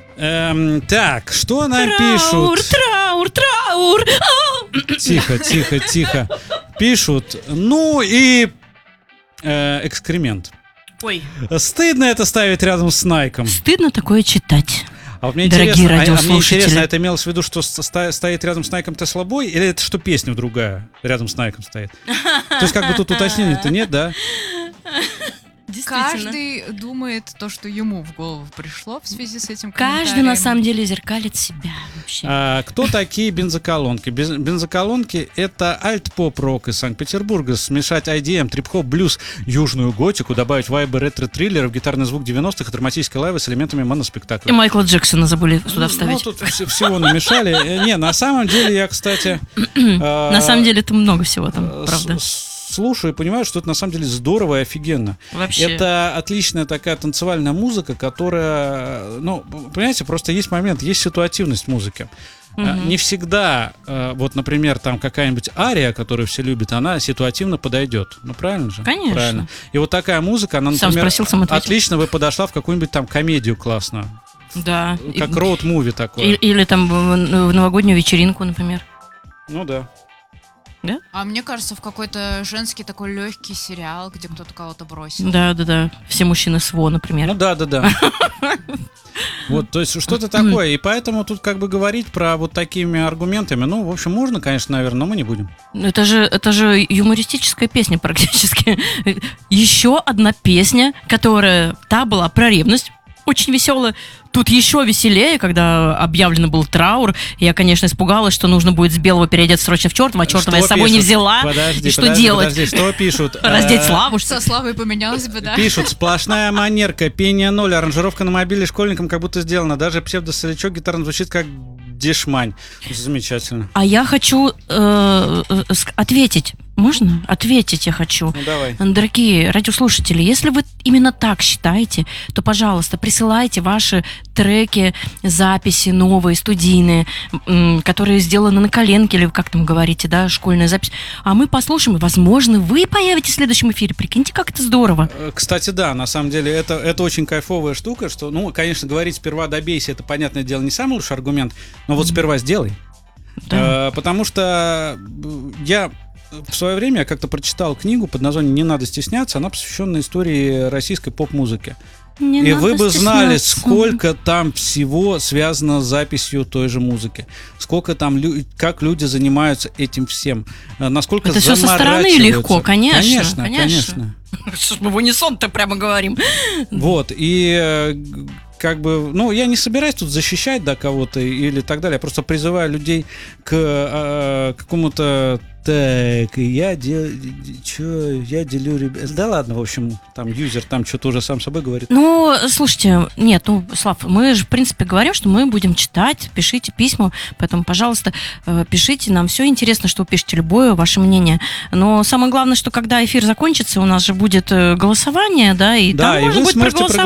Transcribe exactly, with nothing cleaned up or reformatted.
Эм, так, что нам Траур, пишут? траур, траур. Ау! Тихо, тихо, тихо. Пишут, ну и э, экскремент. Ой, Стыдно это ставить рядом с Найком. стыдно такое читать. А вот мне Дорогие интересно, а- а, мне радиослушатели. интересно, это имелось в виду, что ста- стоит рядом с Найком Tesla Boy, или это что песня другая рядом с Найком стоит? То есть как бы тут уточнения-то нет, да? Действительно. Каждый думает то, что ему в голову пришло в связи с этим Каждый комментарием. на самом деле зеркалит себя вообще. А, кто такие бензоколонки? Без- Бензоколонки — это альт-поп-рок из Санкт-Петербурга. Смешать ай ди эм, трип-хоп, блюз, южную готику, добавить вайбы ретро-триллеров, гитарный звук девяностых и драматической лайвы с элементами И моноспектакля. Майкла Джексона забыли сюда Ну, вставить. тут вс- всего намешали. Э, Не, на самом деле я, кстати... а, На самом деле это много всего там, э, правда. с- слушаю и понимаю, что это на самом деле здорово и офигенно. Вообще. Это отличная такая танцевальная музыка, которая, ну, понимаете, просто есть момент, есть ситуативность музыки. А, Мгм. Не всегда, э, вот, например, там какая-нибудь ария, которую все любят, она ситуативно подойдет. Ну, правильно же? Конечно. Правильно. И вот такая музыка, она, Сам например, спросил, сам ответил. отлично бы подошла в какую-нибудь там комедию классную. Да. Как роуд-муви такое. И- Или там в в новогоднюю вечеринку, например. Ну да. А мне кажется, в какой-то женский такой легкий сериал, где кто-то кого-то бросил. Да, да, да. Все мужчины СВО, например. Ну да, да, да. Вот, то есть что-то такое. И поэтому тут как бы говорить про вот такими аргументами, ну, в общем, можно, конечно, наверное, но мы не будем. Это же, это же юмористическая песня практически. Еще одна песня, которая та была про ревность. Очень веселая. Тут еще веселее, когда объявлен был траур. Я, конечно, испугалась, что нужно будет с белого переодеться срочно в чертова, а чертова я с Что собой не пишут? взяла. Подожди, И что подожди, делать? Подожди, что пишут? Раздеть Э, Славу, что Со ли? Славой поменялось бы, да? Пишут, сплошная манерка, пение ноль, аранжировка на мобиле школьникам как будто сделана. Даже псевдосолячок гитарный звучит как дешмань. Замечательно. А я хочу э, э, ск- ответить. Можно? Ответить я хочу. Ну давай. Дорогие радиослушатели, если вы именно так считаете, то, пожалуйста, присылайте ваши треки, записи новые, студийные, м, которые сделаны на коленке, или как там говорите, да, школьная запись. А мы послушаем, и, возможно, вы появитесь в следующем эфире. Прикиньте, как это здорово. Э, Кстати, да, на самом деле это, это очень кайфовая штука, что, ну, конечно, говорить сперва добейся, это, понятное дело, не самый лучший аргумент, но вот сперва сделай. Да. Э, Потому что э, я в свое время я как-то прочитал книгу под названием «Не надо стесняться», она посвящена истории российской поп-музыки. Не И надо вы бы знали, стесняться. сколько там всего связано с записью той же музыки. Сколько там, лю- как люди занимаются этим всем. э, Насколько Это всё со стороны заморачиваются. легко, конечно, Конечно, конечно. конечно. Что ж мы в унисон-то прямо говорим. Вот, и э, г- как бы, ну, я не собираюсь тут защищать, да, кого-то или так далее, я просто призываю людей к э, какому-то так, я делю, чё, я делю, ребят, да ладно, в общем, там юзер там что-то уже сам собой говорит. Ну, слушайте, нет, ну, Слав, мы же, в принципе, говорим, что мы будем читать, пишите письма, поэтому, пожалуйста, э, пишите, нам все интересно, что вы пишете, любое ваше мнение. Но самое главное, что когда эфир закончится, у нас же будет э, голосование, да, и Да, там и можно вы будет сможете проголосовать.